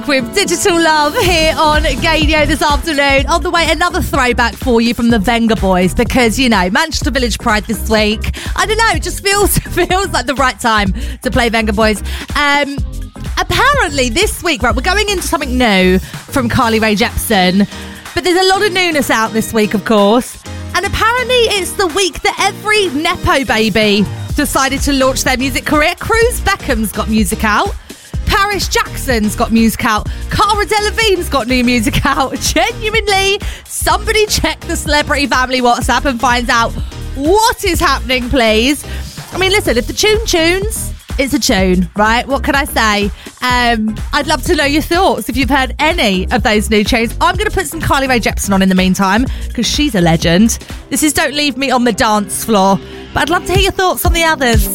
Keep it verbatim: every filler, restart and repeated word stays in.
With Digital Love here on Gadio this afternoon. On the way, another throwback for you from the Venga Boys, because, you know, Manchester Village Pride this week. I don't know, it just feels feels like the right time to play Venga Boys. Um, apparently this week, right, we're going into something new from Carly Rae Jepsen, but there's a lot of newness out this week, of course. And apparently it's the week that every Nepo baby decided to launch their music career. Cruz Beckham's got music out. Paris Jackson's got music out. Cara Delevingne's got new music out. Genuinely, somebody check the Celebrity Family WhatsApp and find out what is happening, please. I mean, listen, if the tune tunes, it's a tune, right? What can I say? Um, I'd love to know your thoughts if you've heard any of those new tunes. I'm going to put some Carly Rae Jepsen on in the meantime, because she's a legend. This is Don't Leave Me on the Dance Floor. But I'd love to hear your thoughts on the others.